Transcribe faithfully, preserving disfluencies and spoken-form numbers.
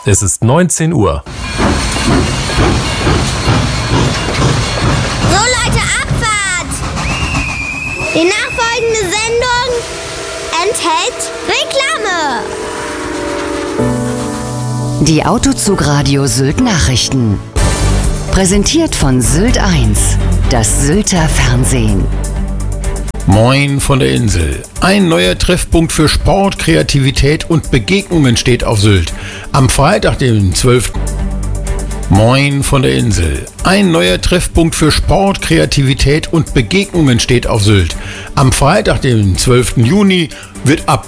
Es ist neunzehn Uhr. So Leute, Abfahrt! Die nachfolgende Sendung enthält Reklame. Die Autozugradio Sylt Nachrichten. Präsentiert von Sylt eins, das Sylter Fernsehen. Moin von der Insel. Ein neuer Treffpunkt für Sport, Kreativität und Begegnungen steht auf Sylt. Am Freitag, dem zwölften Moin von der Insel. Ein neuer Treffpunkt für Sport, Kreativität und Begegnungen steht auf Sylt. Am Freitag, dem zwölften Juni, wird ab